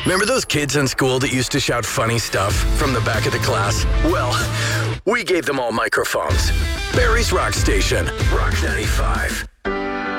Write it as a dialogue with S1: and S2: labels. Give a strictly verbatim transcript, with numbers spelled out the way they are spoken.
S1: Remember those kids in school that used to shout funny stuff from the back of the class? Well, we gave them all microphones. Barry's Rock Station, Rock ninety-five.